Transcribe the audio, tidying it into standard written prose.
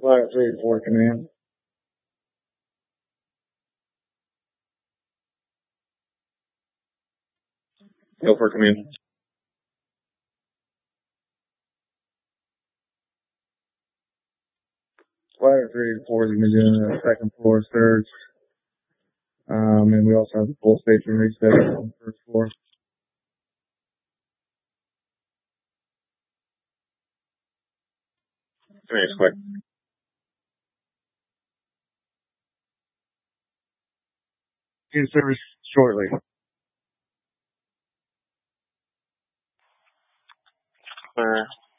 Ladder 3 4 command. Go for command. Ladder 3 4 is going to be doing a second floor surge. And we also have the full station reset on the first floor. Finish quick. In service shortly. Clear.